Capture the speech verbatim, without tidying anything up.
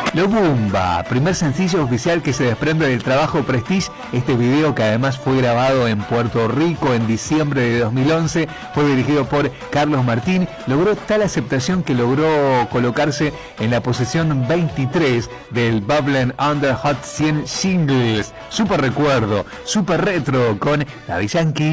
Lo Bumba, primer sencillo oficial que se desprende del trabajo Prestige. Este video, que además fue grabado en Puerto Rico en diciembre de dos mil once, fue dirigido por Carlos Martín, logró tal aceptación que logró colocarse en la posición veintitrés del Bubblegum Under Hot cien Singles. Super recuerdo, super retro con Daddy Yankee.